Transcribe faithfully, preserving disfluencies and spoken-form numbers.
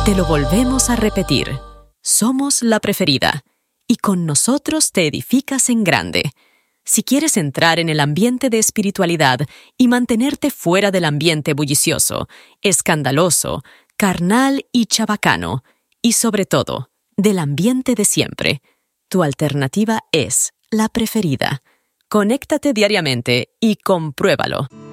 Te lo volvemos a repetir. Somos La Preferida, y con nosotros te edificas en grande. Si quieres entrar en el ambiente de espiritualidad y mantenerte fuera del ambiente bullicioso, escandaloso, carnal y chabacano, y sobre todo, del ambiente de siempre, tu alternativa es La Preferida. Conéctate diariamente y compruébalo.